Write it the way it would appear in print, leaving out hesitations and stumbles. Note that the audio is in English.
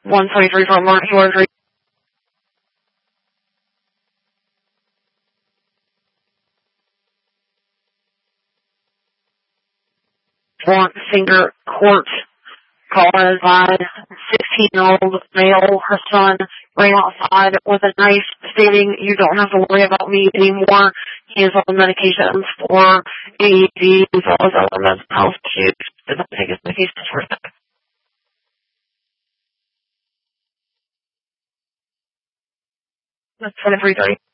123 from Mark, you are Fort Singer Court. Call is by 16-year-old male. Her son ran outside with a knife stating, "You don't have to worry about me anymore." He is on medications for AED as well as other mental health issues. Did not take his medications for that. That's 23:30.